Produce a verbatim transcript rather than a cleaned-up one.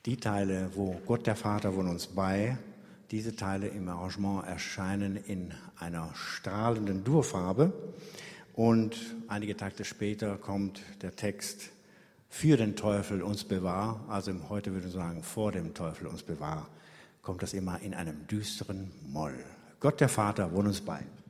Die Teile, wo Gott der Vater wohnt uns bei, diese Teile im Arrangement erscheinen in einer strahlenden Durfarbe. Und einige Takte später kommt der Text für den Teufel uns bewahr, also heute würde ich sagen, vor dem Teufel uns bewahr, kommt das immer in einem düsteren Moll. Gott der Vater wohnt uns bei.